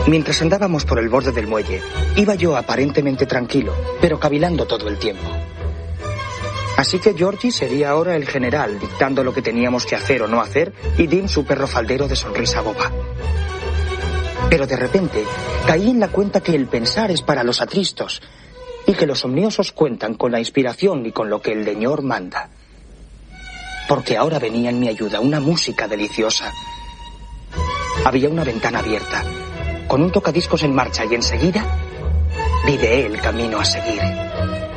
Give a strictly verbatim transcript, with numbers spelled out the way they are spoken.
Mientras andábamos por el borde del muelle, iba yo aparentemente tranquilo, pero cavilando todo el tiempo. Así que Georgie sería ahora el general, dictando lo que teníamos que hacer o no hacer, y Dim su perro faldero de sonrisa boba. Pero de repente caí en la cuenta que el pensar es para los atristos, y que los omniosos cuentan con la inspiración y con lo que el Deñor manda. Porque ahora venía en mi ayuda una música deliciosa. Había una ventana abierta, con un tocadiscos en marcha, y enseguida videé el camino a seguir.